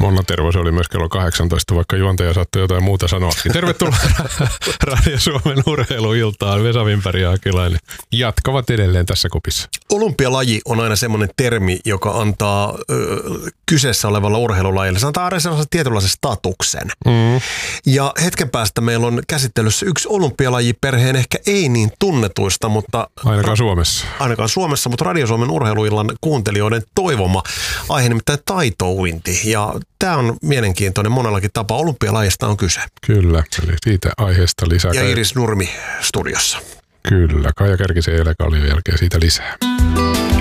Monna Tervo, se oli myös kello 18, vaikka juontaja saattoi jotain muuta sanoa. Tervetuloa Radio Suomen urheiluiltaan. Vesa Wimberg ja Akilainen jatkavat edelleen tässä kupissa. Olympialaji on aina semmoinen termi, joka antaa kyseessä olevalla urheilulajille. Se antaa sellaisen tietynlaisen statuksen. Ja hetken päästä meillä on käsittelyssä yksi olympialajiperheen ehkä ei niin tunnetuista, mutta... Ainakaan Suomessa. Ainakaan Suomessa, mutta Radio Suomen urheiluillan kuuntelijoiden toivoma aihe, nimittäin taitouinti. Ja tämä on mielenkiintoinen monellakin tapaa. Olympialajista on kyse. Kyllä, eli siitä aiheesta lisää. Ja Iris Nurmi studiossa. Kyllä, Kaija Kärkisen ja Ele Kallion jälkeen siitä lisää.